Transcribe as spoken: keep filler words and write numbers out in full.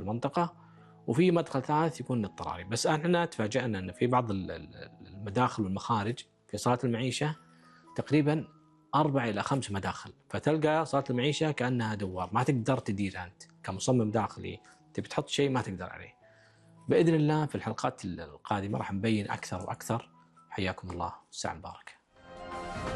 المنطقة، وفي مدخل ثالث يكون للطراري. بس احنا تفاجأنا أن في بعض المداخل والمخارج في صالة المعيشة تقريبا أربع إلى خمس مداخل، فتلقى صالة المعيشة كأنها دوار، ما تقدر تدير أنت كمصمم داخلي، تبي تحط شيء ما تقدر عليه. بإذن الله في الحلقات القادمة راح نبين أكثر وأكثر. حياكم الله، الساعة مباركة.